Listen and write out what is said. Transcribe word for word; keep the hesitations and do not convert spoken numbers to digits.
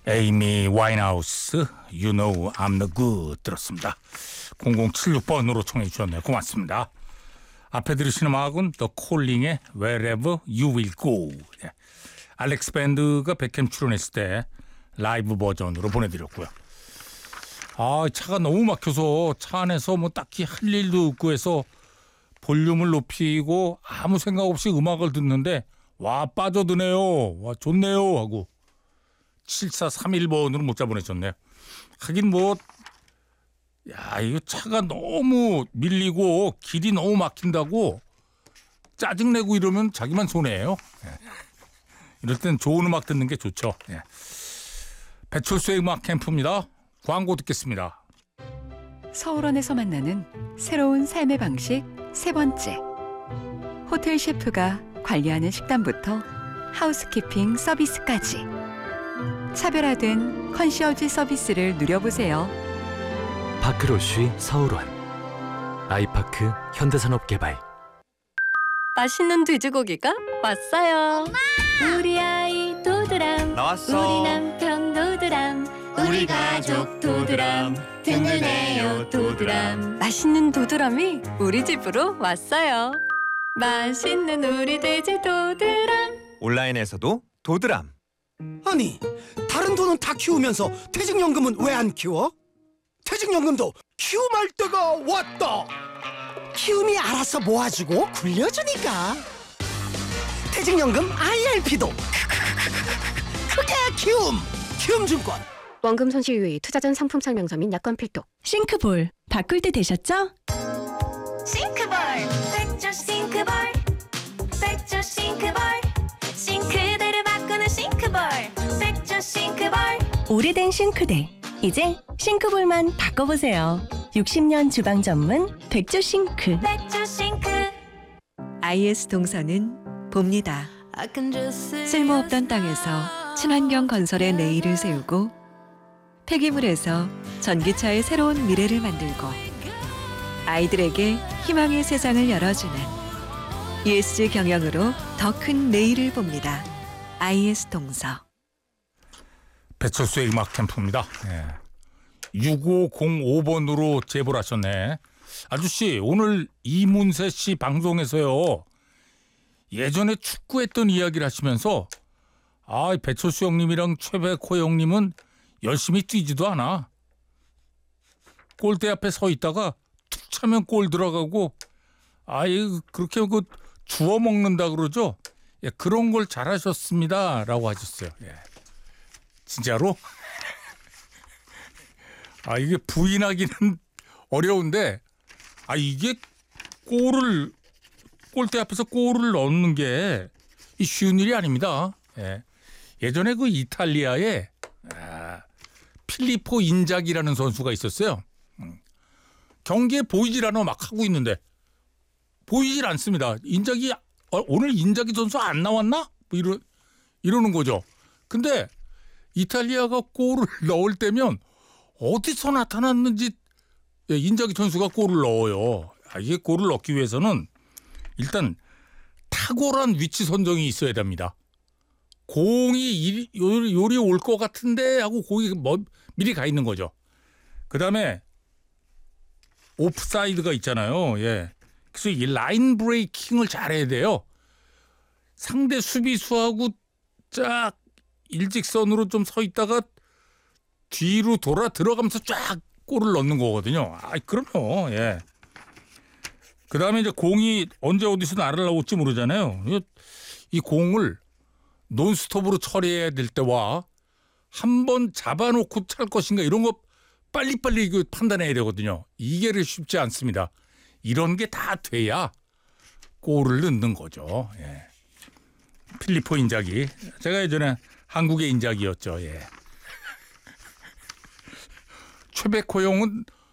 에이미 와인하우스 You know I'm no good 들었습니다. 공공칠육 번으로 청해 주셨네요. 고맙습니다. 앞에 들으시는 음악은 The Calling의 Wherever You Will Go. 네. 알렉스 밴드가 백캠 출연했을 때 라이브 버전으로 보내드렸고요. 아, 차가 너무 막혀서 차 안에서 뭐 딱히 할 일도 없고 해서 볼륨을 높이고 아무 생각 없이 음악을 듣는데 와 빠져드네요. 와 좋네요 하고 칠사삼일 번으로 문자 보내셨네요. 하긴 뭐 야 이거 차가 너무 밀리고 길이 너무 막힌다고 짜증내고 이러면 자기만 손해예요. 예. 이럴 땐 좋은 음악 듣는 게 좋죠. 예. 배철수의 음악 캠프입니다. 광고 듣겠습니다. 서울원에서 만나는 새로운 삶의 방식 세 번째. 호텔 셰프가 관리하는 식단부터 하우스키핑 서비스까지 차별화된 컨시어지 서비스를 누려보세요. 파크로쉬 서울원 아이파크 현대산업개발. 맛있는 돼지고기가 왔어요. 엄마! 우리 아이 도드람 나왔어. 우리 남편 도드람 우리 가족 도드람 든든해요 도드람. 맛있는 도드람이 우리 집으로 왔어요. 맛있는 우리 돼지 도드람. 온라인에서도 도드람. 아니, 다른 돈은 다 키우면서 퇴직연금은 왜 안 키워? 퇴직연금도 키움할 때가 왔다. 키움이 알아서 모아주고 굴려주니까. 퇴직연금 아이알피도 크게 키움. 키움증권. 원금 손실 유의, 투자 전 상품 설명서 및 약관 필독. 싱크볼 바꿀 때 되셨죠? 싱크볼 백조 싱크볼 백조 싱크볼 싱크대를 바꾸는 싱크볼 백조 싱크볼. 오래된 싱크대 이제 싱크볼만 바꿔보세요. 육십 년 주방 전문 백조 싱크. 백조 싱크. 아이에스 동서는 봅니다. 쓸모없던 땅에서 친환경 건설의 내일을 세우고 폐기물에서 전기차의 새로운 미래를 만들고 아이들에게 희망의 세상을 열어주는 이에스지 경영으로 더 큰 내일을 봅니다. 아이에스 동서. 배철수의 음악 캠프입니다. 예. 육오공오 번으로 제보를 하셨네. 아저씨 오늘 이문세 씨 방송에서요. 예전에 축구했던 이야기를 하시면서 아 배철수 형님이랑 최백호 형님은 열심히 뛰지도 않아. 골대 앞에 서 있다가 툭 차면 골 들어가고 아이 그렇게 그 주워 먹는다 그러죠. 예, 그런 걸 잘하셨습니다라고 하셨어요. 예. 진짜로? 아 이게 부인하기는 어려운데 아 이게 골을 골대 앞에서 골을 넣는 게 쉬운 일이 아닙니다. 예. 예전에 그 이탈리아에 아, 필리포 인자기라는 선수가 있었어요. 음. 경기에 보이질 않아 막 하고 있는데 보이질 않습니다. 인자기 어, 오늘 인자기 선수 안 나왔나? 뭐 이러 이러는 거죠. 근데 이탈리아가 골을 넣을 때면 어디서 나타났는지 인자기 선수가 골을 넣어요. 아, 이게 골을 넣기 위해서는 일단 탁월한 위치 선정이 있어야 됩니다. 공이 요리, 요리 올 것 같은데 하고 공이 뭐, 미리 가 있는 거죠. 그다음에 오프사이드가 있잖아요. 예. 그래서 이 라인 브레이킹을 잘해야 돼요. 상대 수비수하고 쫙 일직선으로 좀 서 있다가 뒤로 돌아 들어가면서 쫙 골을 넣는 거거든요. 아, 그럼요. 예. 그다음에 이제 공이 언제 어디서 날아올지 모르잖아요. 이 공을 논스톱으로 처리해야 될 때와 한 번 잡아놓고 찰 것인가 이런 거 빨리빨리 판단해야 되거든요. 이게 쉽지 않습니다. 이런 게 다 돼야 골을 넣는 거죠. 예. 필리포 인자기. 제가 예전에 한국의 인자기였죠. 예. 최백호 형은